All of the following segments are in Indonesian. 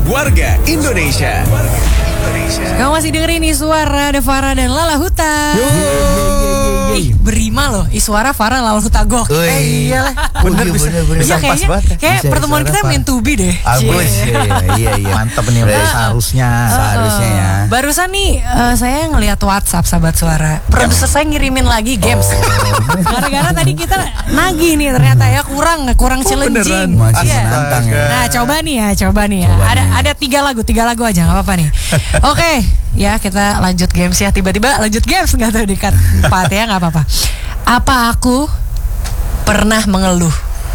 Warga Indonesia. Kamu masih dengerin Iswara, ada Farah dan Lala Huta. Ih, berima loh, Iswara, Farah, Lala Huta gok. Iyalah. Bener. Iya kayaknya kayak pertemuan kita main to be deh. Agus, iya. Mantap nih, seharusnya ya. Barusan nih saya ngelihat WhatsApp sahabat suara. Produser saya ngirimin lagi games. Gara-gara tadi kita nagih nih ternyata ya kurang challenging. Masih Iya. menantang ya. Nah, coba nih ya. Ada tiga lagu aja nggak apa-apa nih. Oke, ya kita lanjut games ya. Tiba-tiba lanjut games nggak tahu di cut 4 ya, nggak apa-apa. Apa aku pernah mengeluh?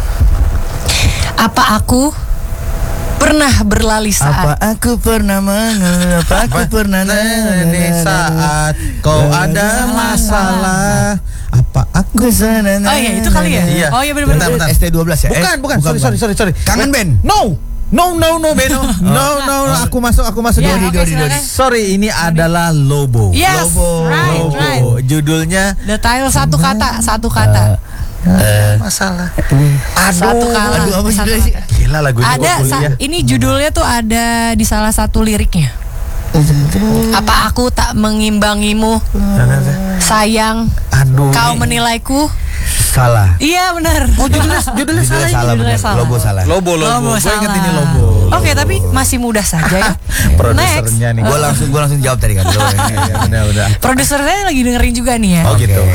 Apa aku pernah berlali Apa saat? aku pernah mengeluh? Apa aku pernah Di saat kau ada masalah, apa aku Oh iya, itu kali ya? Iya. Oh iya benar-benar. Bentar. ST12 ya? Bukan. Sorry. Kangen band? No, Beno. No. Aku masuk. Ya, oke, silakan. Sorry, ini adalah Lobo. Yes, right. Judulnya Detail satu kata. masalah. Satu kata. Aduh, apa Satu judulnya sih? kata. Gila lagu ini. Ini judulnya tuh ada di salah satu liriknya. Apa aku tak mengimbangimu, sayang? Aduh. Kau menilaiku? Salah. Iya benar. Oh, judulnya salah. Salah benar. salah. Lobo salah. Lobo. Gue salah. inget ini Lobo. Oke, tapi masih mudah saja ya. Produsernya nih. Gua langsung jawab tadi kan. Udah. Produser saya lagi dengerin juga nih ya. Oh gitu.